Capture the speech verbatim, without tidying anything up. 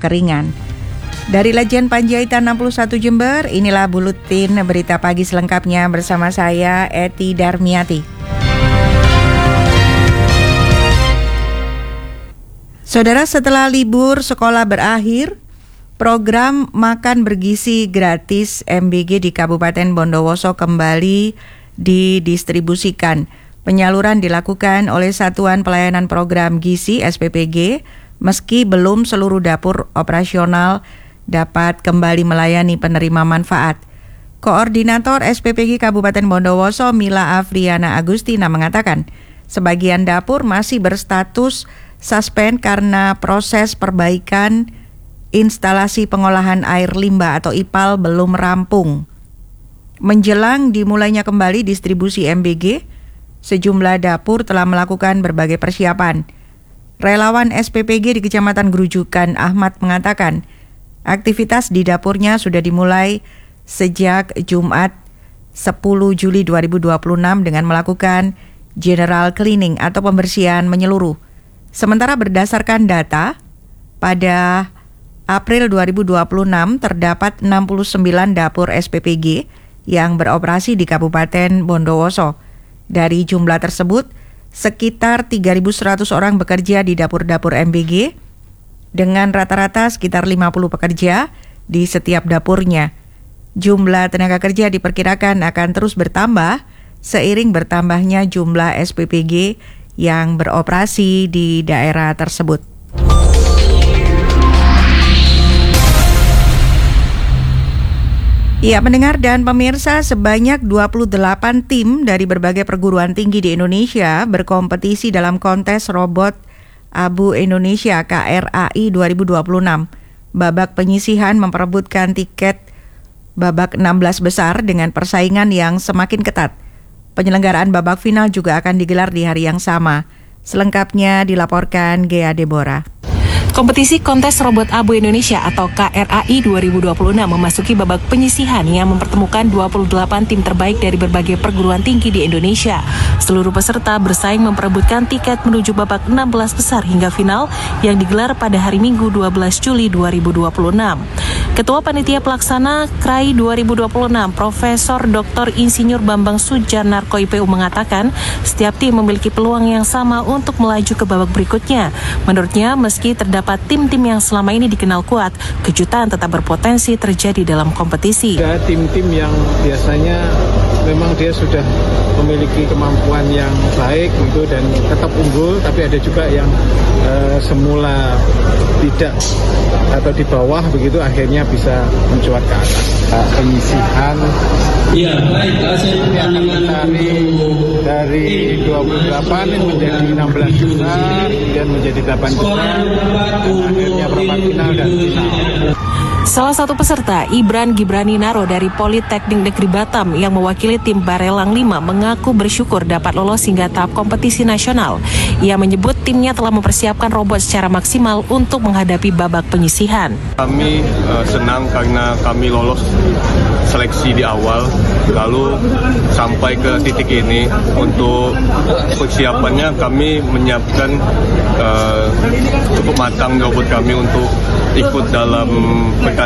kekeringan. Dari Lejen Panjaitan enam puluh satu Jember, inilah buletin berita pagi selengkapnya bersama saya Eti Darmiati. Saudara, setelah libur sekolah berakhir, program makan bergizi gratis M B G di Kabupaten Bondowoso kembali didistribusikan. Penyaluran dilakukan oleh Satuan Pelayanan Program Gizi S P P G, meski belum seluruh dapur operasional dapat kembali melayani penerima manfaat. Koordinator S P P G Kabupaten Bondowoso, Mila Afriana Agustina, mengatakan sebagian dapur masih berstatus suspend karena proses perbaikan instalasi pengolahan air limbah atau I P A L belum rampung. Menjelang dimulainya kembali distribusi M B G, sejumlah dapur telah melakukan berbagai persiapan. Relawan S P P G di Kecamatan Grujukan, Ahmad, mengatakan aktivitas di dapurnya sudah dimulai sejak Jumat sepuluh Juli dua ribu dua puluh enam dengan melakukan general cleaning atau pembersihan menyeluruh. Sementara berdasarkan data, pada April dua ribu dua puluh enam terdapat enam puluh sembilan dapur S P P G yang beroperasi di Kabupaten Bondowoso. Dari jumlah tersebut, sekitar tiga ribu seratus orang bekerja di dapur-dapur M B G dengan rata-rata sekitar lima puluh pekerja di setiap dapurnya. Jumlah tenaga kerja diperkirakan akan terus bertambah seiring bertambahnya jumlah S P P G yang beroperasi di daerah tersebut. Ya, pendengar dan pemirsa, sebanyak dua puluh delapan tim dari berbagai perguruan tinggi di Indonesia berkompetisi dalam kontes robot Abu Indonesia K R A I dua ribu dua puluh enam. Babak penyisihan memperebutkan tiket babak enam belas besar dengan persaingan yang semakin ketat. Penyelenggaraan babak final juga akan digelar di hari yang sama. Selengkapnya dilaporkan Gea Deborah. Kompetisi Kontes Robot Abu Indonesia atau K R A I dua ribu dua puluh enam memasuki babak penyisihan yang mempertemukan dua puluh delapan tim terbaik dari berbagai perguruan tinggi di Indonesia. Seluruh peserta bersaing memperebutkan tiket menuju babak enam belas besar hingga final yang digelar pada hari Minggu dua belas Juli dua ribu dua puluh enam. Ketua Panitia Pelaksana K R A I dua ribu dua puluh enam, Profesor Doktor Insinyur Bambang Sujanarko I P U mengatakan setiap tim memiliki peluang yang sama untuk melaju ke babak berikutnya. Menurutnya, meski terdapat Dapat tim-tim yang selama ini dikenal kuat, kejutan tetap berpotensi terjadi dalam kompetisi. Ada tim-tim yang biasanya memang dia sudah memiliki kemampuan yang baik gitu dan tetap unggul, tapi ada juga yang uh, semula tidak atau di bawah begitu akhirnya bisa mencuat ke atas. Uh, penyisihan ya, baik, hasil pertandingan dari, dari dua puluh delapan menjadi enam belas besar, kemudian menjadi delapan besar, akhirnya perempat final dan final. Salah satu peserta, Ibran Gibrani Naro dari Politeknik Negeri Batam yang mewakili tim Barelang lima mengaku bersyukur dapat lolos hingga tahap kompetisi nasional. Ia menyebut timnya telah mempersiapkan robot secara maksimal untuk menghadapi babak penyisihan. Kami uh, senang karena kami lolos seleksi di awal, lalu sampai ke titik ini. Untuk persiapannya kami menyiapkan uh, cukup matang robot kami untuk ikut dalam pertandingan